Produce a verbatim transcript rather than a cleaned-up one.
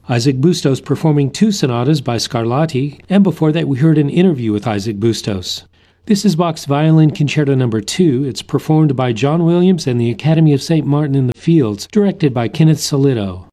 Isaac Bustos performing two sonatas by Scarlatti, and before that we heard an interview with Isaac Bustos. This is Bach's Violin Concerto number two. It's performed by John Williams and the Academy of Saint Martin in the Fields, directed by Kenneth Solido.